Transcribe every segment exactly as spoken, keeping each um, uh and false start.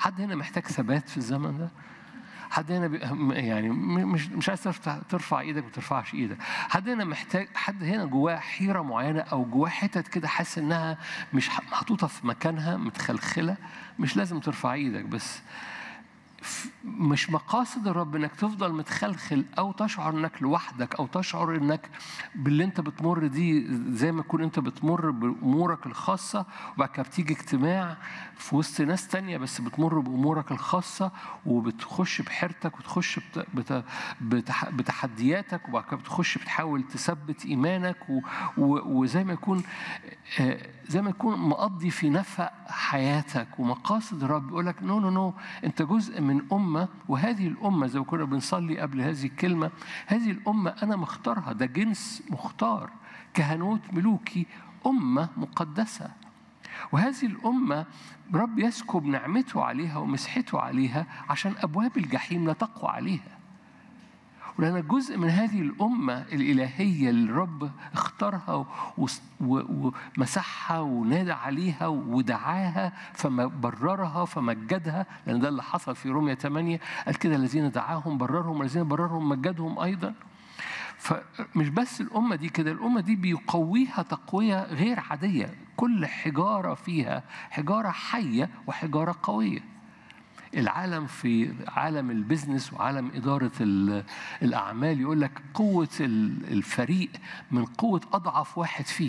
حد هنا محتاج ثبات في الزمن ده؟ حد هنا بي... يعني مش مش عايز ترفع ترفع ايدك ما ترفعش ايدك. حد هنا محتاج، حد هنا جواه حيره معينه او جواه حتت كده حاسس انها مش محطوطه في مكانها، متخلخله. مش لازم ترفع ايدك، بس مش مقاصد الرب انك تفضل متخلخل او تشعر انك لوحدك او تشعر انك باللي انت بتمر دي زي ما تكون انت بتمر بامورك الخاصه، وبعد كده بتيجي اجتماع في وسط ناس تانية بس بتمر بامورك الخاصه وبتخش بحيرتك وتخش بت... بت... بتحدياتك، وبعد كده بتخش بتحاول تثبت ايمانك و... و... وزي ما يكون زي ما يكون مقضي في نفق حياتك. ومقاصد الرب يقول لك نو نو نو انت جزء من أمة، وهذه الأمة زي ما كنا بنصلي قبل هذه الكلمة، هذه الأمة أنا مختارها، ده جنس مختار، كهنوت ملوكي، أمة مقدسة. وهذه الأمة رب يسكب نعمته عليها ومسحته عليها عشان أبواب الجحيم لا تقوى عليها. ولأن جزء من هذه الأمة الإلهية اللي الرب اختارها ومسحها ونادى عليها ودعاها فبررها فمجدها، لأن ده اللي حصل في رومية ثمانية، قال كده الذين دعاهم بررهم والذين بررهم مجدهم أيضا. فمش بس الأمة دي كده، الأمة دي بيقويها تقوية غير عادية، كل حجارة فيها حجارة حية وحجارة قوية. العالم في عالم البزنس وعالم إدارة الأعمال يقول لك قوة الفريق من قوة أضعف واحد فيه،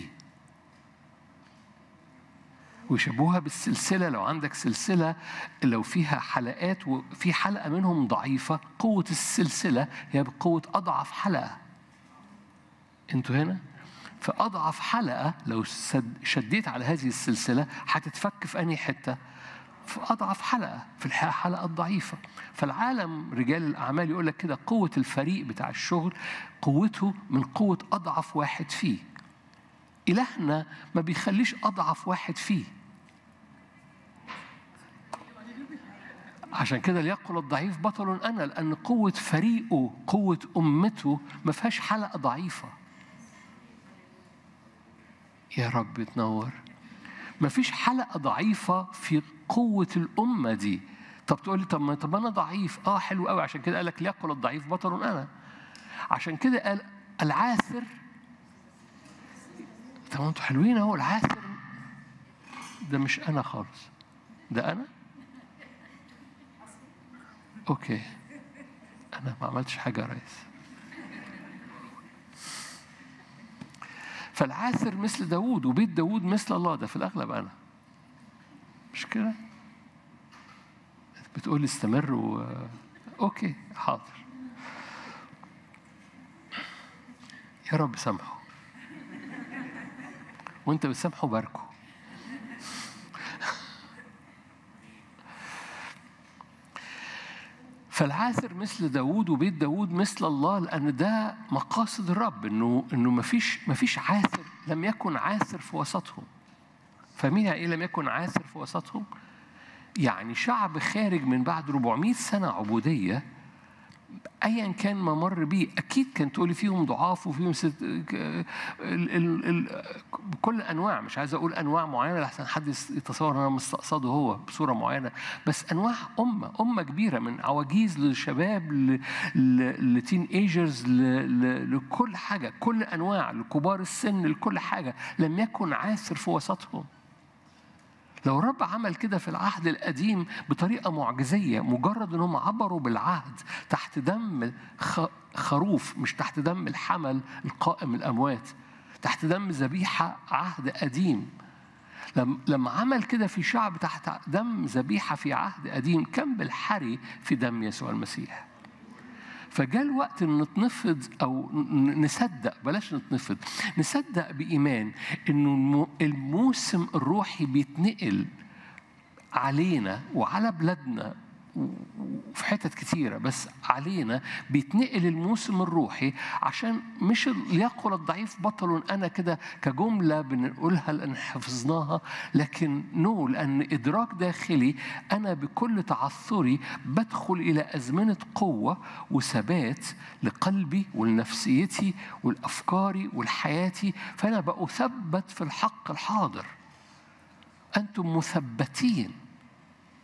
ويشبهوها بالسلسلة. لو عندك سلسلة لو فيها حلقات وفي حلقة منهم ضعيفة، قوة السلسلة هي بقوة أضعف حلقة. أنتوا هنا؟ فأضعف حلقة لو شديت على هذه السلسلة هتتفك في أي حتة؟ في أضعف حلقة، في الحلقة الضعيفة. فالعالم رجال الأعمال يقول لك كده قوة الفريق بتاع الشغل قوته من قوة أضعف واحد فيه. إلهنا ما بيخليش أضعف واحد فيه، عشان كده ليقل الضعيف بطل أنا، لأن قوة فريقه قوة أمته ما فيهاش حلقة ضعيفة. يا رب تنور. ما فيش حلقة ضعيفة في قوة الأمة دي. طب تقول لي طب ما طب أنا ضعيف. آه حلو قوي، عشان كده قال لك ليقل الضعيف بطل أنا. عشان كده قال العاثر. طب أنتوا حلوين أهو. العاثر ده مش أنا خالص، ده أنا. أوكي أنا ما عملتش حاجة يا ريس. فالعاثر مثل داود وبيت داود مثل الله، ده في الأغلب أنا، مش كده؟ بتقول استمر و... أوكي حاضر. يا رب سامحه، وانت بتسامحه باركه. فالعاثر مثل داود وبيت داود مثل الله، لأن ده مقاصد الرب، إنه إنه مفيش مفيش عاثر لم يكن عاثر في وسطهم. فمين يعني إيه لم يكن عاثر في وسطهم؟ يعني شعب خارج من بعد أربعمائة سنة عبودية، أيا كان ما مر بيه أكيد كان تقولي فيهم ضعاف وفيهم ست... ال... ال... ال... كل أنواع، مش عايز أقول أنواع معينة لحسن حد يتصور أنا مستقصده هو بصورة معينة، بس أنواع أمة أمة كبيرة من عواجيز للشباب ل... ل... لتين ايجرز ل... ل... لكل حاجة، كل أنواع، لكبار السن، لكل حاجة. لم يكن عاثر في وسطهم. لو الرب عمل كده في العهد القديم بطريقة معجزية، مجرد أنهم عبروا بالعهد تحت دم خروف، مش تحت دم الحمل القائم الأموات، تحت دم ذبيحة عهد قديم. لما عمل كده في شعب تحت دم ذبيحة في عهد قديم، كان بالحري في دم يسوع المسيح. فجاء الوقت ان نتنفض او نصدق، بلاش نتنفض، نصدق بإيمان انه الموسم الروحي بيتنقل علينا وعلى بلادنا وفي حتت كتيرة، بس علينا بيتنقل الموسم الروحي، عشان مش ليقل الضعيف بطل أنا كده كجملة بنقولها لأن حفظناها، لكن نو، لأن إدراك داخلي أنا بكل تعثري بدخل إلى أزمنة قوة وثبات لقلبي ولنفسيتي والأفكاري والحياتي، فأنا بأثبت في الحق الحاضر. أنتم مثبتين.